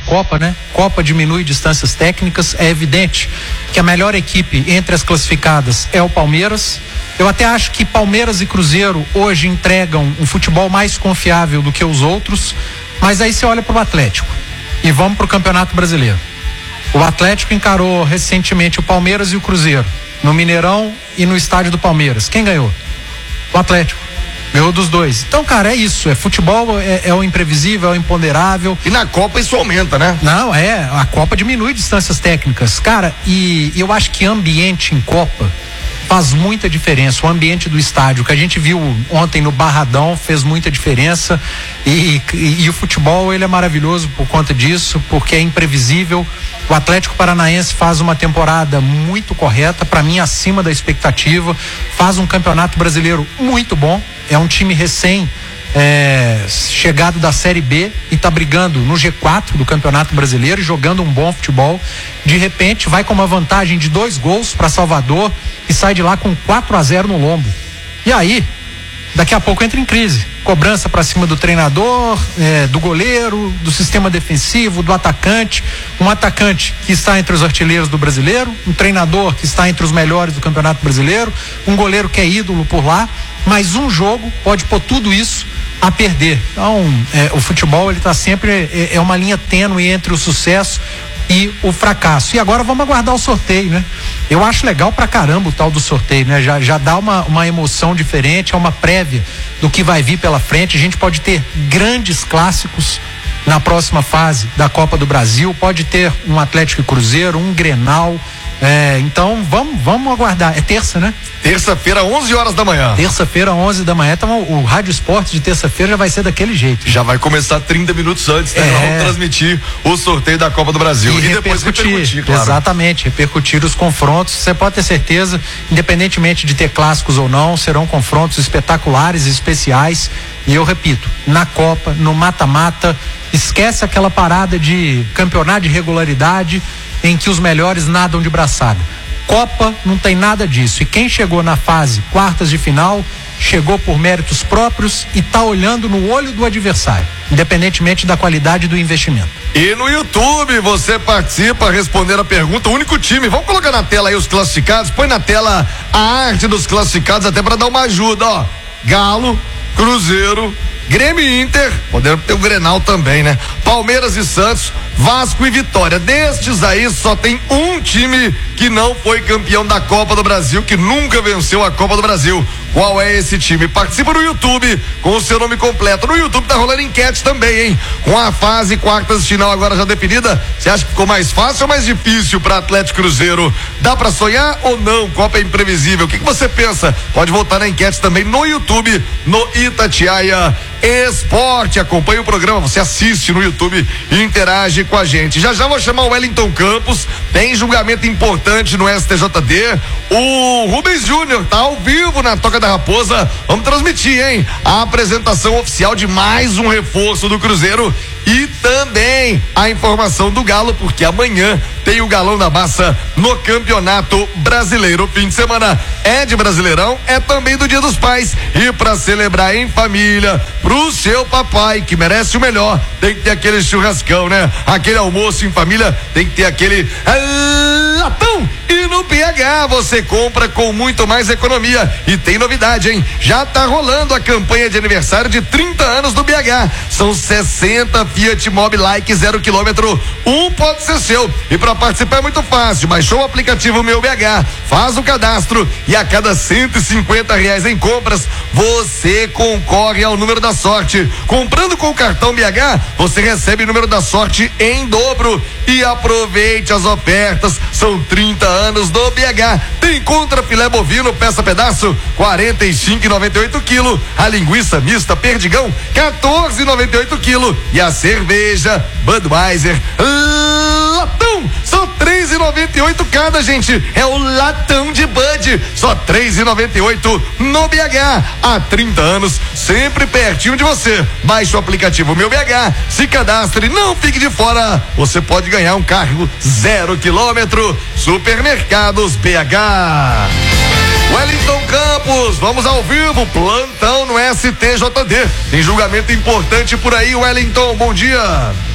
Copa, né? Copa diminui distâncias técnicas, é evidente que a melhor equipe entre as classificadas é o Palmeiras. Eu até acho que Palmeiras e Cruzeiro hoje entregam um futebol mais confiável do que os outros, mas aí você olha para o Atlético e vamos para o Campeonato Brasileiro. O Atlético encarou recentemente o Palmeiras e o Cruzeiro no Mineirão e no estádio do Palmeiras. Quem ganhou? O Atlético. Ganhou dos dois. Então, cara, é isso. Futebol é o imprevisível, é o imponderável. E na Copa isso aumenta, né? Não, a Copa diminui distâncias técnicas. Cara, e eu acho que ambiente em Copa faz muita diferença. O ambiente do estádio, que a gente viu ontem no Barradão, fez muita diferença. E o futebol, ele é maravilhoso por conta disso, porque é imprevisível. O Atlético Paranaense faz uma temporada muito correta, para mim acima da expectativa, faz um campeonato brasileiro muito bom, é um time recém chegado da Série B e tá brigando no G4 do Campeonato Brasileiro, jogando um bom futebol. De repente vai com uma vantagem de 2 gols para Salvador e sai de lá com 4-0 no lombo. E aí, daqui a pouco entra em crise. Cobrança para cima do treinador, do goleiro, do sistema defensivo, do atacante. Um atacante que está entre os artilheiros do brasileiro, um treinador que está entre os melhores do Campeonato Brasileiro, um goleiro que é ídolo por lá, mas um jogo pode pôr tudo isso a perder. Então, o futebol, ele tá sempre, é uma linha tênue entre o sucesso e o fracasso. E agora vamos aguardar o sorteio, né? Eu acho legal pra caramba o tal do sorteio, né? Já dá uma emoção diferente, é uma prévia do que vai vir pela frente. A gente pode ter grandes clássicos na próxima fase da Copa do Brasil, pode ter um Atlético e Cruzeiro, um Grenal. Então vamos aguardar. É terça, né? Terça-feira, 11 horas da manhã. Terça-feira, 11 da manhã. Então o Rádio Esporte de terça-feira já vai ser daquele jeito. Já vai começar 30 minutos antes, né? Vamos transmitir o sorteio da Copa do Brasil. E depois repercutir, claro. Exatamente, repercutir os confrontos. Você pode ter certeza, independentemente de ter clássicos ou não, serão confrontos espetaculares e especiais. E eu repito, na Copa, no mata-mata, esquece aquela parada de campeonato de regularidade em que os melhores nadam de braçada. Copa não tem nada disso. E quem chegou na fase quartas de final, chegou por méritos próprios e tá olhando no olho do adversário, independentemente da qualidade do investimento. E no YouTube você participa respondendo a pergunta, o único time, vamos colocar na tela aí os classificados, põe na tela a arte dos classificados até para dar uma ajuda, ó. Galo, Cruzeiro, Grêmio e Inter, podendo ter o Grenal também, né? Palmeiras e Santos, Vasco e Vitória. Destes aí só tem um time que não foi campeão da Copa do Brasil, que nunca venceu a Copa do Brasil. Qual é esse time? Participa no YouTube com o seu nome completo. No YouTube tá rolando enquete também, hein? Com a fase quartas de final agora já definida, você acha que ficou mais fácil ou mais difícil para Atlético e Cruzeiro? Dá para sonhar ou não? Copa é imprevisível. O que você pensa? Pode voltar na enquete também no YouTube, no Itatiaia Esporte. Acompanha o programa, você assiste no YouTube e interage com a gente. Já vou chamar o Wellington Campos, tem julgamento importante no STJD. O Rubens Júnior tá ao vivo na Toca da Raposa. Vamos transmitir, hein? A apresentação oficial de mais um reforço do Cruzeiro e também a informação do Galo, porque amanhã tem o Galão da Massa no Campeonato Brasileiro. O fim de semana é de Brasileirão, é também do Dia dos Pais, e para celebrar em família, pro seu papai, que merece o melhor, tem que ter aquele churrascão, né? Aquele almoço em família, tem que ter aquele latão. E no PH você compra com muito mais economia. E tem novidade, hein? Já tá rolando a campanha de aniversário de 30 anos do BH. São 60 Fiat Mobi Like 0 km. Um pode ser seu. E para participar é muito fácil. Baixou o aplicativo Meu BH, faz o cadastro e a cada R$150 em compras, você concorre ao número da sorte. Comprando com o cartão BH, você recebe o número da sorte em dobro. E aproveite as ofertas. São 30 anos do BH. Tem contra filé bovino, peça pedaço, R$45,98 quilo. A linguiça mista Perdigão, R$14,98 quilo. E a cerveja Budweiser latão, só R$3,98 cada, gente. É o latão de Bud, só R$3,98 no BH. Há 30 anos, sempre pertinho de você. Baixe o aplicativo Meu BH, se cadastre, não fique de fora. Você pode ganhar um carro 0 km. Supermercados BH. Wellington Campos, vamos ao vivo, plantão no STJD. Tem julgamento importante por aí, Wellington, bom dia.